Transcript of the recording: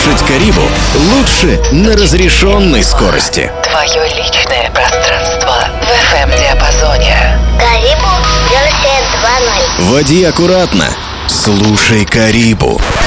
Слушать Карибу лучше на разрешенной скорости. Твое личное пространство в FM-диапазоне. Карибу версия 2.0. Води аккуратно. Слушай Карибу.